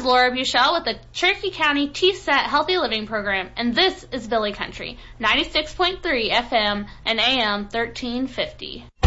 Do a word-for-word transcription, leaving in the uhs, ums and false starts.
Laura Buchel with the Cherokee County T-SET Healthy Living Program, and this is Billy Country, ninety-six point three F M and A M thirteen fifty.